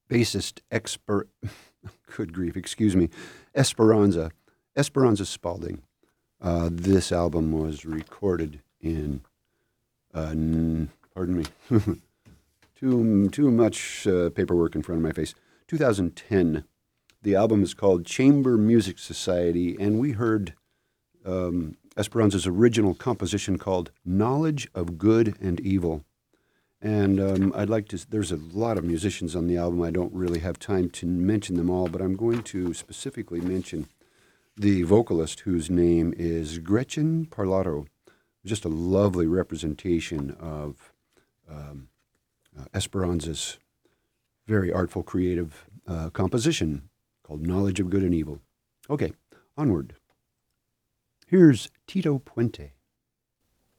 bassist good grief, excuse me, Esperanza Spalding. This album was recorded in, pardon me, too much paperwork in front of my face. 2010. The album is called Chamber Music Society, and we heard Esperanza's original composition called Knowledge of Good and Evil. And there's a lot of musicians on the album. I don't really have time to mention them all, but I'm going to specifically mention the vocalist whose name is Gretchen Parlato. Just a lovely representation of Esperanza's very artful, creative composition called Knowledge of Good and Evil. Okay, onward. Here's Tito Puente.